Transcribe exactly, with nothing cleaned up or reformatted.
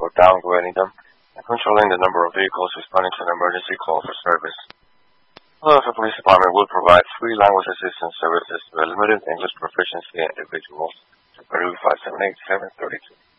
or downgrading them, and controlling the number of vehicles responding to an emergency call for service. Philadelphia Police Department will provide free language assistance services to a limited English proficiency individuals to Purdue five seven eight, seven three two.